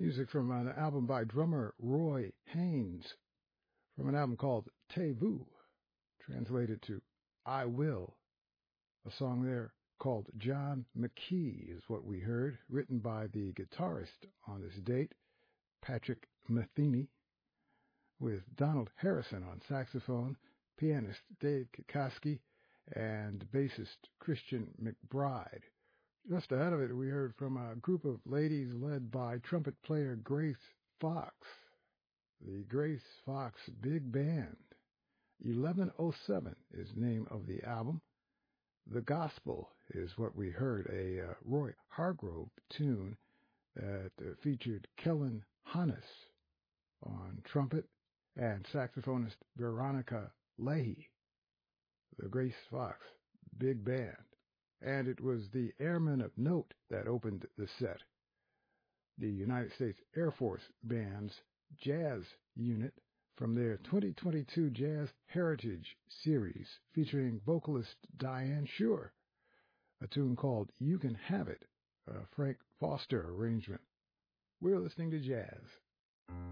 Music from an album by drummer Roy Haynes, from an album called Te Vu, translated to I Will. A song there called John McKee is what we heard, written by the guitarist on this date, Patrick Metheny, with Donald Harrison on saxophone, pianist Dave Kikoski, and bassist Christian McBride. Just ahead of it, we heard from a group of ladies led by trumpet player Grace Fox, the Grace Fox Big Band. 1107 is the name of the album. The Gospel is what we heard, a Roy Hargrove tune that featured Kellen Hannes on trumpet and saxophonist Veronica Leahy. The Grace Fox Big Band. And it was the Airmen of Note that opened the set. The United States Air Force Band's jazz unit from their 2022 Jazz Heritage Series featuring vocalist Diane Shure, a tune called You Can Have It, a Frank Foster arrangement. We're listening to jazz.